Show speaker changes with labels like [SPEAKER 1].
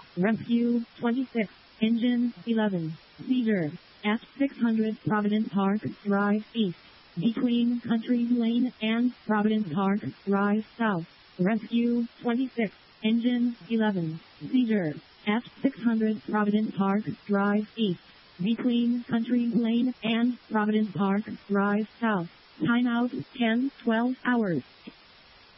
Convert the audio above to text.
[SPEAKER 1] Rescue 26, Engine 11, seizure at 600 Providence Park Drive East, between Country Lane and Providence Park Drive South. Rescue 26, Engine 11, seizure at 600 Providence Park Drive East, between Country Lane and Providence Park Drive South. Timeout 10-12 hours.